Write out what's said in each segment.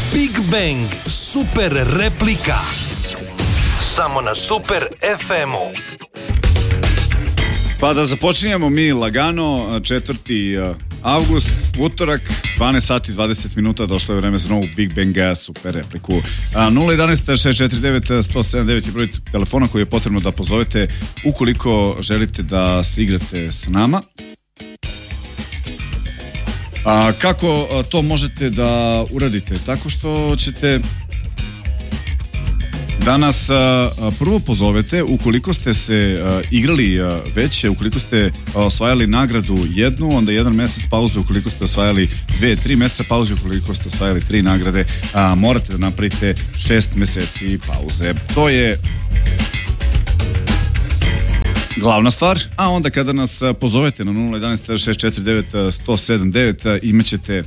Big Bang super replika. Samo na Super FM-u. Pa da započinjemo mi lagano, 4. avgust, utorak, 12 sati 20 minuta, došlo je vreme za novu Big Bang super repliku. 011-649-179 je broj telefona koji je potrebno da pozovete ukoliko želite da se igrate s nama. Kako to možete da uradite? Tako što ćete danas prvo pozovete ukoliko ste se igrali već, ukoliko ste osvajali nagradu jednu, onda 1 mesec pauze ukoliko ste osvajali 2-3 meseca pauze ukoliko ste osvajali 3 nagrade, morate da napravite 6 meseci pauze. To je glavna stvar, a onda kada nas pozovete na 011-649-179 imat ćete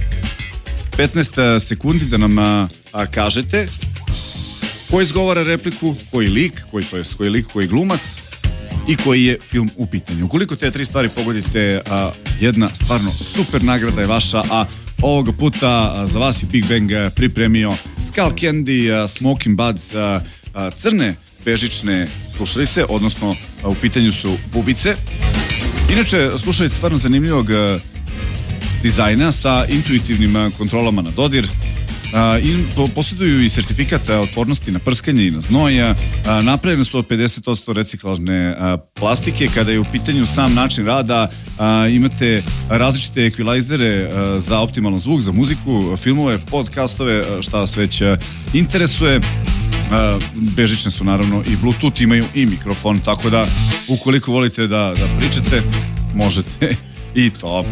15 sekundi da nam kažete ko izgovara repliku, koji lik, koji glumac i koji je film u pitanju. Ukoliko te 3 stvari pogodite, jedna stvarno super nagrada je vaša, a ovoga puta za vas je Big Bang pripremio Skull Candy, Smoking Buds, crne bežične slušalice, odnosno u pitanju su bubice. Inače, slušalice stvarno zanimljivog dizajna sa intuitivnim kontrolama na dodir. I posjeduju i sertifikat otpornosti na prskanje i na znoj. Napravljene su od 50% reciklažne plastike. Kada je u pitanju sam način rada, imate različite ekvilajzere za optimalan zvuk, za muziku, filmove, podcastove, šta vas već interesuje. Bežične su naravno i Bluetooth, imaju i mikrofon, tako da ukoliko volite da pričate, možete i to.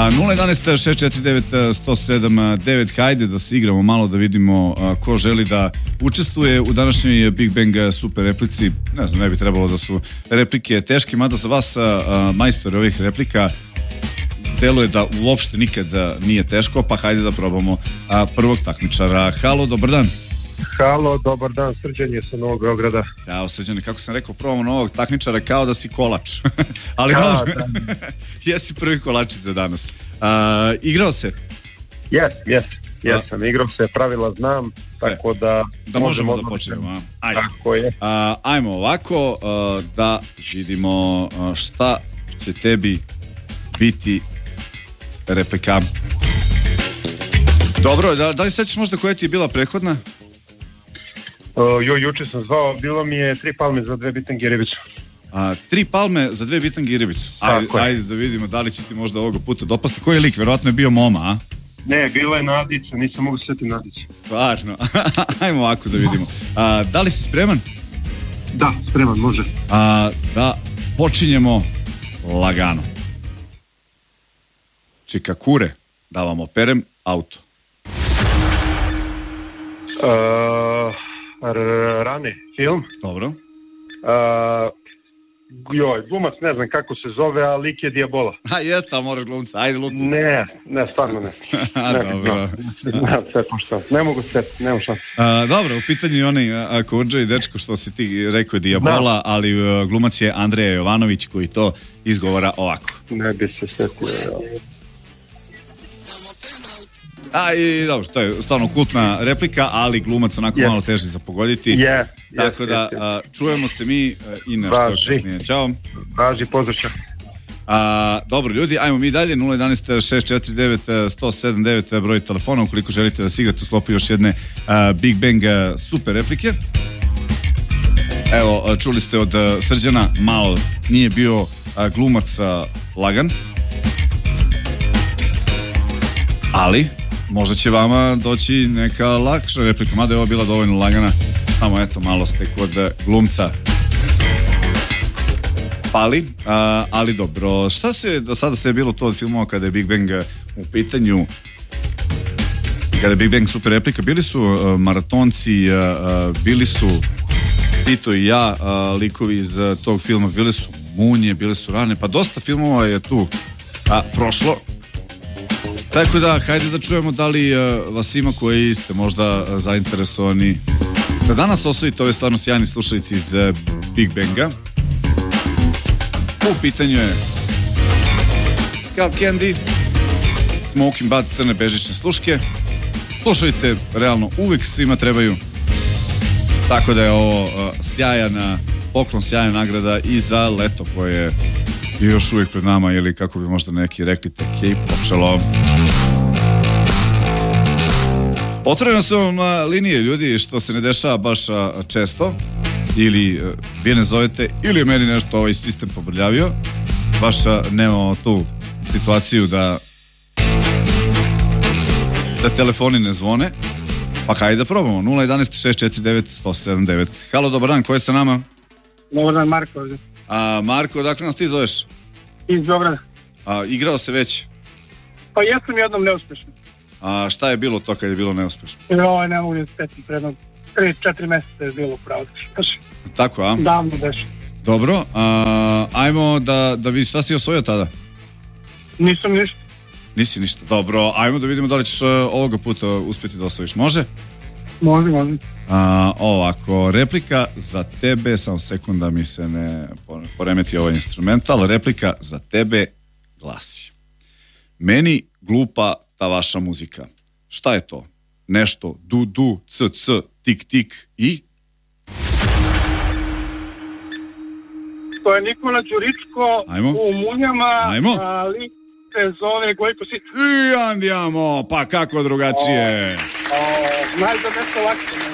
011-649-179, hajde da se igramo malo, da vidimo ko želi da učestvuje u današnjoj Big Bang super replici. Ne znam, ne bi trebalo da su replike teške, mada za vas majstori ovih replika deluje da uopšte nikad nije teško, pa hajde da probamo prvog takmičara. Halo, dobar dan. Halo, dobar dan, Srđan je sa Novog Beograda. Ćao Srđane, kako sam rekao, probamo novog takmičara kao da si kolač. Ali dobro, jesi prvi kolačić za danas. Igrao se? Jesam, igrao se, pravila znam, tako da možemo da počnemo. Ajde. Tako je. Ajmo ovako, da vidimo šta će tebi biti replika. Dobro, da li sećaš možda koja ti je bila prethodna? Juče sam zvao, bilo mi je 3 palme za 2 bitange i ribicu. 3 palme za 2 bitange i ribicu. Ajde da vidimo da li će ti možda ovoga puta dopasti. Koji je lik? Verovatno je bio Moma, a? Ne, bila je Nadica, nisam mogu setiti Nadica. Stvarno, ajmo ovako da vidimo. Da li si spreman? Da, spreman, može. Da počinjemo lagano. Čikakure, da vam operem auto. Rane, film. Dobro. Glumac ne znam kako se zove, a lik je Diabola. Jeste, ali moraš glumca, ajde lupi. Ne, stvarno ne. Dobro. Ne mogu se, nema šanse. Dobro, u pitanju je onaj Kovrđa i dečko što si ti rekao je Diabola, ali glumac je Andreja Jovanović koji to izgovara ovako. Ne bi se setio. I dobro, to je stvarno kultna replika, ali glumac onako malo teži za pogoditi. Tako da čujemo se mi i nešto kasnije. Ćao. Važi, pozdrav. Dobro ljudi, ajmo mi dalje. 011-649-179 broj telefona ukoliko želite da se igrate u sklopu još jedne Big Bang super replike. Evo, čuli ste od Srđana, malo nije bio glumac lagan, ali možda će vama doći neka lakša replika, mada je ovo bila dovoljno lagana, samo eto malo ste kod glumca pali, ali dobro. Šta se do sada sve bilo to od filmova kada je Big Bang u pitanju, kada je Big Bang super replika? Bili su Maratonci, bili su Tito i ja, likovi iz tog filma, bili su Munje, bili su Rane, pa dosta filmova je tu prošlo. Tako da, hajde da čujemo da li vas ima koji ste možda zainteresovani da danas osvojite ove stvarno sjajni slušalici iz Big Banga. U pitanju je Skull Candy, Smoking Buds, crne bežične sluške, slušalice realno uvijek svima trebaju. Tako da je ovo sjajan poklon, sjajna nagrada i za leto koje je još uvijek pred nama, ili kako bi možda neki rekli, tek je i počelo. Otvoreno su vam linije, ljudi, što se ne dešava baš često, ili vi ne zovete, ili je meni nešto ovaj sistem pobrljavio. Baš nemamo tu situaciju da telefoni ne zvone. Pa hajde da probamo. 011 649 179. Halo, dobar dan, ko je sa nama? Dobar dan, Marko ovdje. Marko, odakle nas ti zoveš? Iz Beograda. Igrao se već? Pa jesam jednom neuspešno. Šta je bilo to kad je bilo neuspešno? Ne mogu da spetim, prednog 3-4 mjeseca je bilo pravo. Tako, a? Davno deša. Dobro, ajmo da vidiš šta si osvojio tada? Nisam ništa. Nisi ništa, dobro, ajmo da vidimo da li ćeš ovoga puta uspjeti da osvojiš, može? Može. Ovako, replika za tebe, samo sekunda mi se ne poremeti ovaj instrumental, replika za tebe glasi: meni glupa ta vaša muzika. Šta je to? Nešto du, c, tik i? To je Nikola Đuričko. Ajmo. U Munjama. Ajmo. Ali se zove Gojko Sik. I andiamo, pa kako drugačije? Najda nešto lakše.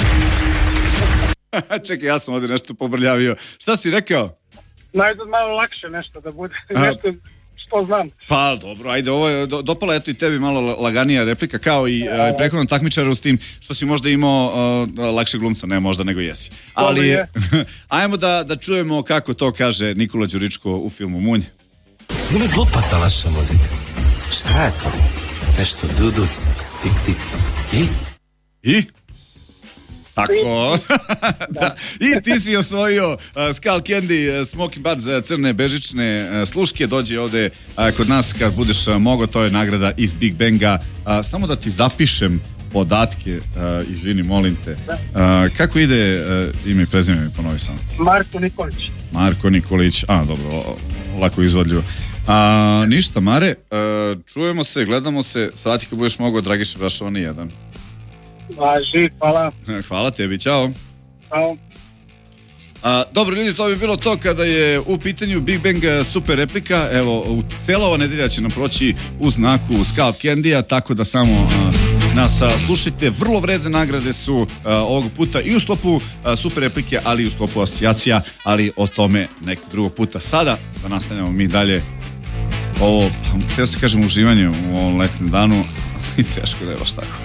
Čekaj, ja sam ovdje nešto pobrljavio. Šta si rekao? Najda malo lakše nešto da bude. Nešto što znam. Pa dobro, ajde, ovo je dopala eto i tebi malo laganija replika, kao i prethodnom takmičaru, s tim što si možda imao lakšeg glumca, ne možda, nego jesi. Ali ajmo da čujemo kako to kaže Nikola Đuričko u filmu Munj. Nije glupa ta vaša muzika. Šta je to? Nešto dudu, tik. I? Tako. Da. I ti si osvojio Skull Candy Smoking Buds crne bežične sluške. Dođi ovde kod nas kad budeš mogao, to je nagrada iz Big Banga. Samo da ti zapišem podatke, izvini, molim te. Kako ide ime i prezime, mi ponovi samo? Marko Nikolić. Dobro, lako izvodljivo. Ništa, Mare, čujemo se, gledamo se, sad kad budeš mogao, Dragiša Brašovani 1. Važi, hvala. Hvala tebi, čao. Ćao. Dobro, ljudi, to bi bilo to kada je u pitanju Big Bang super replika. Evo, cijela ova nedelja će nam proći u znaku Skull Candy-a, tako da samo nas slušajte. Vrlo vredne nagrade su ovog puta i u sklopu super replike, ali i u sklopu asocijacija, ali o tome nekog drugog puta. Sada da nastavljamo mi dalje ovo, htio se kažem, uživanje u ovom letnom danu, i teško da je baš tako.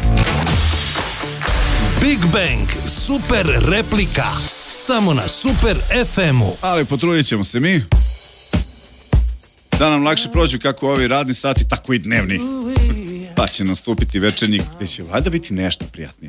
Big Bang super replika samo na Super FM-u. Ali potrudit ćemo se mi da nam lakše prođu kako ovi radni sati, tako i dnevni. Pa će nastupiti večernji gdje će valjda biti nešto prijatnije.